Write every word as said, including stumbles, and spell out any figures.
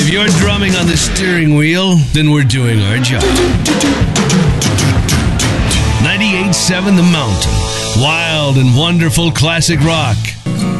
If you're drumming on the steering wheel, then we're doing our job. ninety-eight point seven The Mountain. Wild and wonderful classic rock.